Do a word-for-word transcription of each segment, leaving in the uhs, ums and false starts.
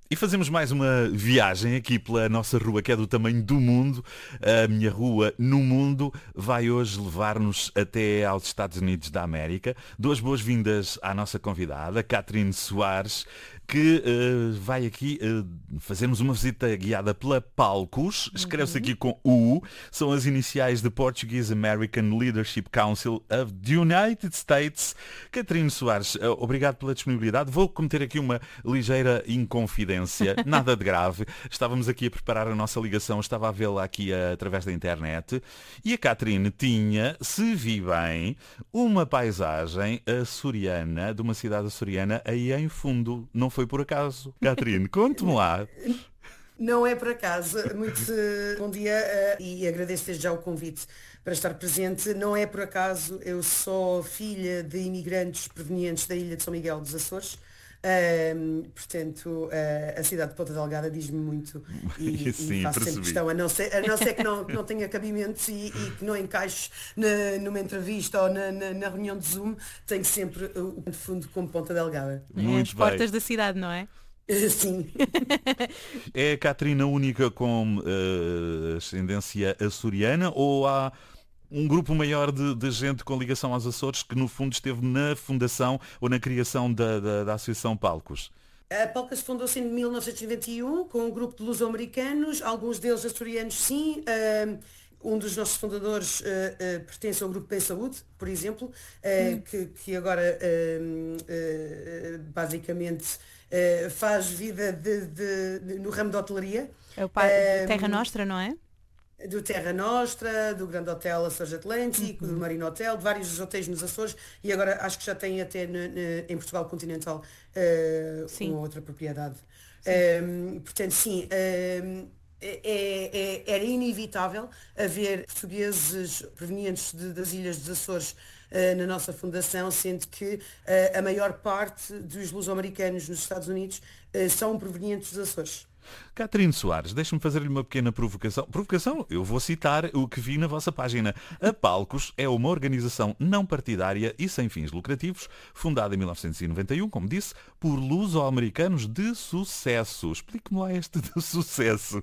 E fazemos mais uma viagem aqui pela nossa rua, que é do tamanho do mundo. A minha rua no mundo vai hoje levar-nos até aos Estados Unidos da América. Duas boas-vindas à nossa convidada, Catherine Soares, que uh, vai aqui uh, fazermos uma visita guiada pela Palcos. Escreve-se aqui com U. São as iniciais de Portuguese American Leadership Council of the United States. Catherine Soares, uh, obrigado pela disponibilidade. Vou cometer aqui uma ligeira inconfidência, nada de grave. Estávamos aqui a preparar a nossa ligação, estava a vê-la aqui uh, através da internet, e a Catherine tinha, se vi bem, uma paisagem açoriana, de uma cidade açoriana, aí em fundo. Não foi por acaso. Catherine, conte-me lá. Não é por acaso. Muito bom dia uh, e agradeço desde já o convite para estar presente. Não é por acaso, eu sou filha de imigrantes provenientes da ilha de São Miguel dos Açores. Uh, portanto, uh, a cidade de Ponta Delgada diz-me muito e, Sim, e faço percebi. sempre questão, a não ser, a não ser que não, que não tenha cabimentos e, e que não encaixes na, numa entrevista ou na, na, na reunião de Zoom, tenho sempre o uh, fundo como Ponta Delgada. Muito é as portas da cidade, não é? Sim. É a Catherine a única com uh, ascendência açoriana ou há um grupo maior de, de gente com ligação aos Açores que no fundo esteve na fundação ou na criação da, da, da Associação Palcos? A Palcos fundou-se em mil novecentos e noventa e um com um grupo de luso-americanos, alguns deles açorianos sim. Um dos nossos fundadores uh, uh, pertence ao grupo Bem Saúde, por exemplo, uh, hum. que, que agora uh, uh, basicamente uh, faz vida de, de, de, no ramo da hotelaria. É o pai uh, Terra Nostra, não é? Do Terra Nostra, do Grande Hotel Açores Atlântico, uhum. do Marino Hotel, de vários dos hotéis nos Açores e agora acho que já tem até no, no, em Portugal Continental uh, uma outra propriedade. Um, portanto, sim, um, é, é, era inevitável haver portugueses provenientes de, das ilhas dos Açores uh, na nossa fundação, sendo que uh, a maior parte dos luso-americanos nos Estados Unidos uh, são provenientes dos Açores. Catherine Soares, deixe-me fazer-lhe uma pequena provocação. Provocação? Eu vou citar o que vi na vossa página. A Palcos é uma organização não partidária e sem fins lucrativos, fundada em mil novecentos e noventa e um, como disse, por luso-americanos de sucesso. Explique-me lá este de sucesso.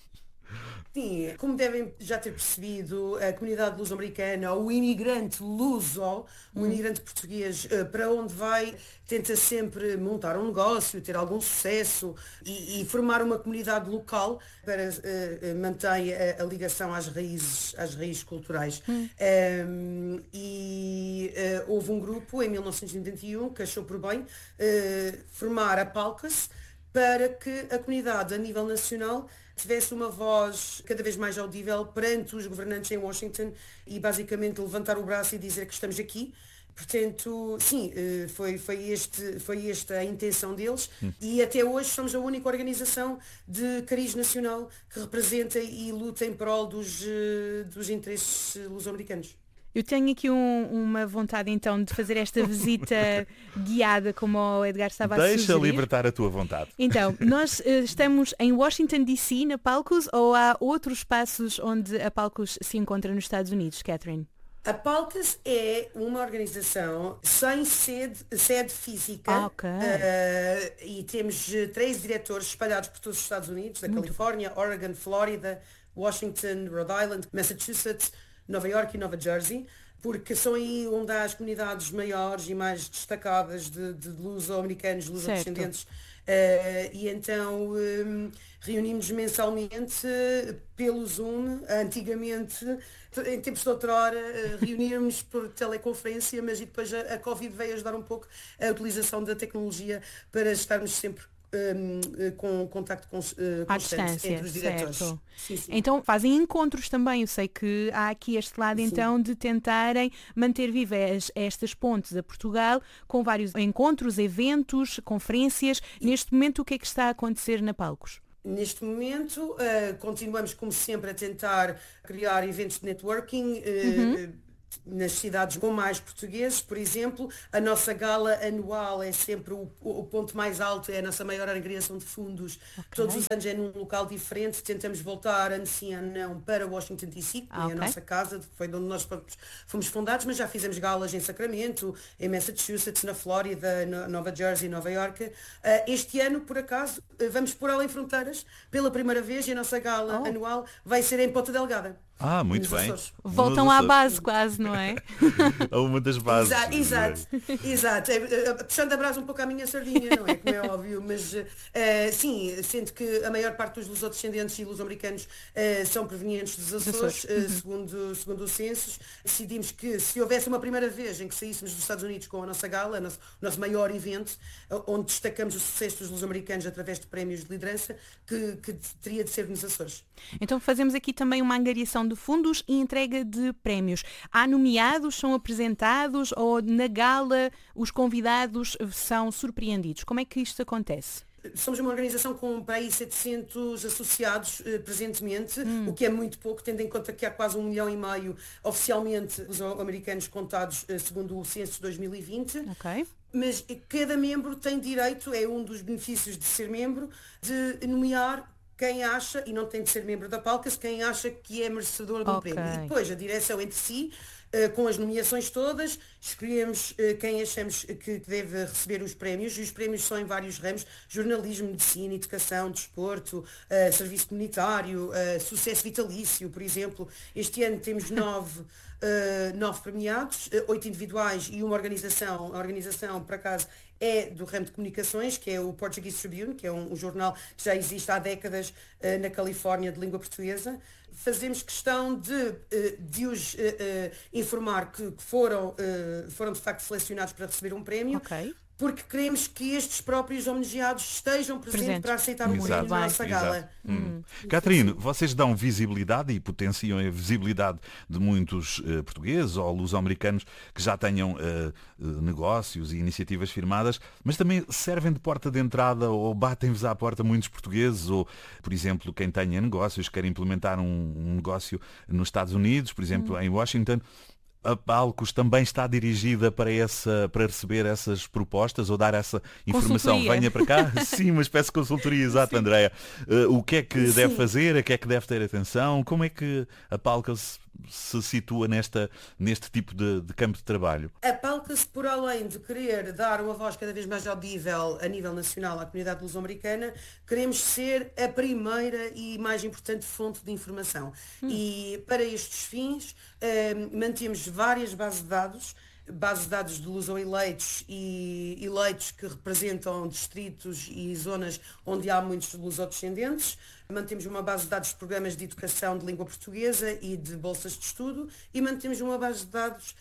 Sim, como devem já ter percebido, a comunidade luso-americana, o imigrante luso, o imigrante português, para onde vai, tenta sempre montar um negócio, ter algum sucesso e, e formar uma comunidade local para uh, manter a, a ligação às raízes, às raízes culturais. Hum. Um, e uh, houve um grupo em mil novecentos e noventa e um que achou por bem uh, formar a Palcos para que a comunidade a nível nacional tivesse uma voz cada vez mais audível perante os governantes em Washington e basicamente levantar o braço e dizer que estamos aqui. Portanto, sim, foi, foi, este, foi esta a intenção deles hum. e até hoje somos a única organização de cariz nacional que representa e luta em prol dos, dos interesses luso-americanos. Eu tenho aqui um, uma vontade então de fazer esta visita guiada, como o Edgar estava Deixa a sugerir. Deixa libertar a tua vontade. Então, nós uh, estamos em Washington D C, na Palcos, ou há outros espaços onde a Palcos se encontra nos Estados Unidos, Catherine? A Palcos é uma organização sem sede, sede física ah, okay. uh, e temos três diretores espalhados por todos os Estados Unidos, da Muito Califórnia, bom. Oregon, Flórida, Washington, Rhode Island, Massachusetts, Nova York e Nova Jersey, porque são aí onde há as comunidades maiores e mais destacadas de, de luso-americanos, luso-descendentes. Uh, e então um, reunimos mensalmente uh, pelo Zoom, antigamente, em tempos de outrora, uh, reuníamos por teleconferência, mas e depois a, a Covid veio ajudar um pouco a utilização da tecnologia para estarmos sempre Um, com contacto com, uh, à distância entre os diretores. Sim, sim. Então fazem encontros também. Eu sei que há aqui este lado sim. então de tentarem manter vivas estas pontes a Portugal com vários encontros, eventos, conferências. E... Neste momento o que é que está a acontecer na Palcos? Neste momento uh, continuamos como sempre a tentar criar eventos de networking. Uh, uhum. nas cidades com mais portugueses, por exemplo, a nossa gala anual é sempre o, o ponto mais alto, é a nossa maior agregação de fundos. Okay. Todos os anos é num local diferente, tentamos voltar, ano sim, ano não, para Washington D C, que ah, é okay. a nossa casa, foi de onde nós fomos fundados, mas já fizemos galas em Sacramento, em Massachusetts, na Flórida, no, Nova Jersey, Nova York. Uh, este ano, por acaso, uh, vamos por além fronteiras, pela primeira vez, e a nossa gala oh. anual vai ser em Ponta Delgada. Ah, muito bem. Açores. Voltam à base quase, não é? A uma das bases. Exato, exato. exato. Puxando a brasa um pouco à minha sardinha, não é? Como é óbvio, mas uh, sim, sendo que a maior parte dos lusodescendentes e luso-americanos uh, são provenientes dos Açores, uh, uhum. segundo, segundo o censo, decidimos que se houvesse uma primeira vez em que saíssemos dos Estados Unidos com a nossa gala, o nosso, o nosso maior evento, onde destacamos o sucesso dos luso-americanos através de prémios de liderança, que, que teria de ser nos Açores. Então fazemos aqui também uma angariação de fundos e entrega de prémios. Há nomeados, são apresentados ou na gala os convidados são surpreendidos? Como é que isto acontece? Somos uma organização com para aí setecentos associados eh, presentemente, hum. o que é muito pouco, tendo em conta que há quase um milhão e meio oficialmente os americanos contados eh, segundo o censo de dois mil e vinte. Okay. Mas cada membro tem direito, é um dos benefícios de ser membro, de nomear quem acha, e não tem de ser membro da Palcas, quem acha que é merecedor de um okay. prémio. E depois a direção entre si, uh, com as nomeações todas, escolhemos uh, quem achamos que deve receber os prémios, e os prémios são em vários ramos: jornalismo, medicina, educação, desporto, uh, serviço comunitário, uh, sucesso vitalício, por exemplo. Este ano temos nove, uh, nove premiados, uh, oito individuais e uma organização. A organização, por acaso, é do ramo de comunicações, que é o Portuguese Tribune, que é um, um jornal que já existe há décadas uh, na Califórnia de língua portuguesa. Fazemos questão de, uh, de os uh, uh, informar que foram, uh, foram de facto selecionados para receber um prémio. Okay. Porque queremos que estes próprios homenageados estejam presentes Presente. para aceitar o prémio na nossa gala. Hum. Hum. Catarina, vocês dão visibilidade e potenciam a visibilidade de muitos uh, portugueses ou luso-americanos que já tenham uh, uh, negócios e iniciativas firmadas, mas também servem de porta de entrada ou batem-vos à porta muitos portugueses ou, por exemplo, quem tenha negócios, quer implementar um, um negócio nos Estados Unidos, por exemplo, hum. em Washington. A Palcos também está dirigida para, essa, para receber essas propostas ou dar essa informação? Venha para cá? Sim, uma espécie de consultoria, exato, Andréa. Uh, o que é que Sim. deve fazer? A que é que deve ter atenção? Como é que a Palcos se situa nesta, neste tipo de, de campo de trabalho? A Palcos, por além de querer dar uma voz cada vez mais audível a nível nacional à comunidade luso-americana, queremos ser a primeira e mais importante fonte de informação. Hum. E para estes fins, eh, mantemos várias bases de dados, bases de dados de luso-eleitos e eleitos que representam distritos e zonas onde há muitos luso-descendentes. Mantemos uma base de dados de programas de educação de língua portuguesa e de bolsas de estudo, e mantemos uma base de dados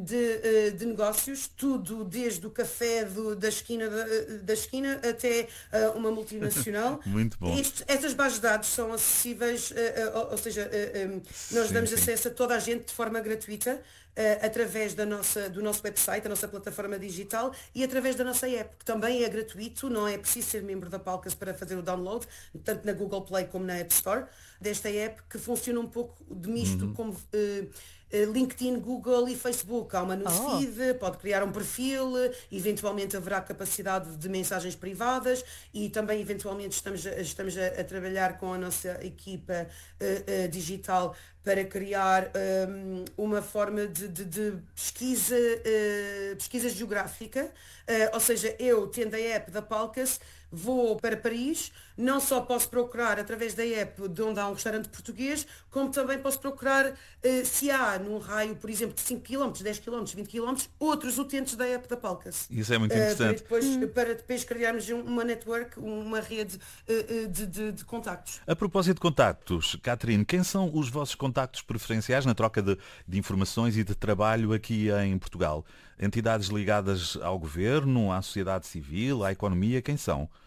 de, de negócios, tudo desde o café do, da, esquina, da, da esquina até uh, uma multinacional. Muito bom. Isto, estas bases de dados são acessíveis, uh, uh, ou seja, uh, um, nós sim, damos sim. acesso a toda a gente de forma gratuita, Uh, através da nossa, do nosso website, a nossa plataforma digital, e através da nossa app, que também é gratuito, não é preciso ser membro da Palcos para fazer o download, tanto na Google Play como na App Store, desta app, que funciona um pouco de misto uhum. como uh, uh, LinkedIn, Google e Facebook. Há uma newsfeed, oh. pode criar um perfil, eventualmente haverá capacidade de mensagens privadas, e também eventualmente estamos a, estamos a, a trabalhar com a nossa equipa uh, uh, digital para criar um, uma forma de, de, de pesquisa, uh, pesquisa geográfica, uh, ou seja, eu tendo a app da Palcos, vou para Paris, não só posso procurar através da app de onde há um restaurante português, como também posso procurar uh, se há num raio, por exemplo, de cinco quilómetros, dez quilómetros, vinte quilómetros, outros utentes da app da Palcos. Isso é muito interessante. Uh, para, depois, hum. para depois criarmos uma network, uma rede uh, de, de, de contactos. A propósito de contactos, Catarina, quem são os vossos contactos preferenciais na troca de, de informações e de trabalho aqui em Portugal? Entidades ligadas ao governo, à sociedade civil, à economia, quem são?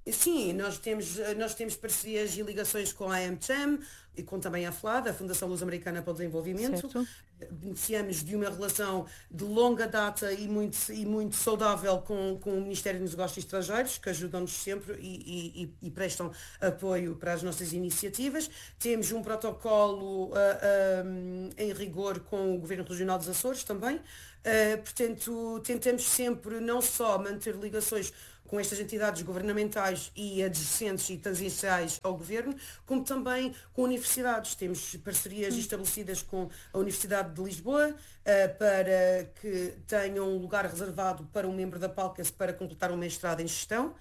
Sim, nós temos, nós temos parcerias e ligações com a AmCham e com também a FLAD, a Fundação Luso-Americana para o Desenvolvimento. Certo. Beneficiamos de uma relação de longa data e muito, e muito saudável com, com o Ministério dos Negócios Estrangeiros, que ajudam-nos sempre e, e, e prestam apoio para as nossas iniciativas. Temos um protocolo uh, um, em rigor com o Governo Regional dos Açores também. Uh, portanto, tentamos sempre não só manter ligações com estas entidades governamentais e adjacentes e tangenciais ao governo, como também com universidades. Temos parcerias estabelecidas com a Universidade de Lisboa uh, para que tenham um lugar reservado para um membro da Palcas para completar um mestrado em gestão.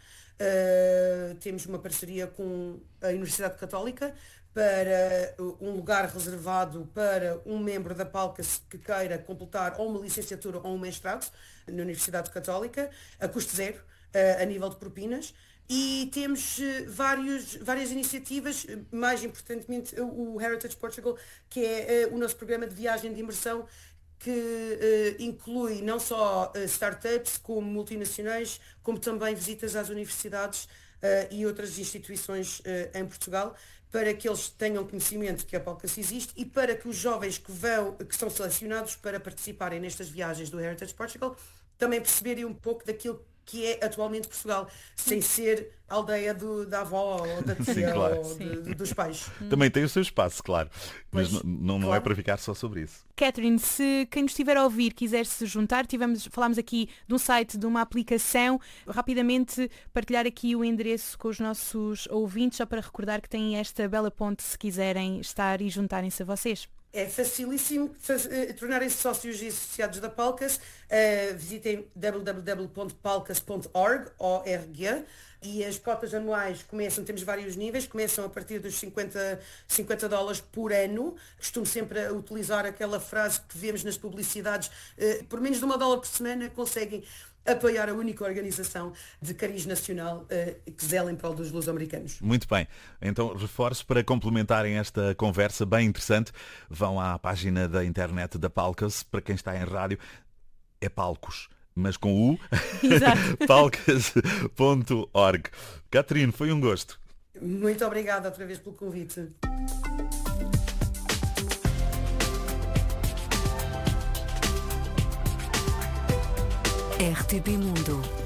Uh, temos uma parceria com a Universidade Católica para um lugar reservado para um membro da Palcas que queira completar ou uma licenciatura ou um mestrado na Universidade Católica, a custo zero, a nível de propinas, e temos vários, várias iniciativas, mais importantemente o Heritage Portugal, que é o nosso programa de viagem de imersão, que uh, inclui não só uh, startups como multinacionais, como também visitas às universidades uh, e outras instituições uh, em Portugal, para que eles tenham conhecimento que a Palcas existe e para que os jovens que vão, que são selecionados para participarem nestas viagens do Heritage Portugal, também perceberem um pouco daquilo que é atualmente Portugal, sem ser a aldeia do, da avó ou da tia. Sim, claro. Ou de, de, dos pais. Também tem o seu espaço, claro, mas Pois, não, não claro. é para ficar só sobre isso. Catherine, se quem nos estiver a ouvir quiser se juntar, tivemos, falámos aqui de um site, de uma aplicação, rapidamente partilhar aqui o endereço com os nossos ouvintes, só para recordar que têm esta bela ponte se quiserem estar e juntarem-se a vocês. É facilíssimo faz, uh, tornarem-se sócios e associados da Palcas. Uh, visitem w w w ponto palcas ponto org, O R G, e as cotas anuais começam, temos vários níveis, começam a partir dos cinquenta, cinquenta dólares por ano. Costumo sempre a utilizar aquela frase que vemos nas publicidades, uh, por menos de uma dólar por semana conseguem apoiar a única organização de cariz nacional uh, que zela em prol dos luso-americanos. Muito bem, então reforço para complementarem esta conversa bem interessante, vão à página da internet da Palcas, para quem está em rádio, é Palcos, mas com U, palcas ponto org. Catherine, foi um gosto. Muito obrigada outra vez pelo convite. R T P Mundo.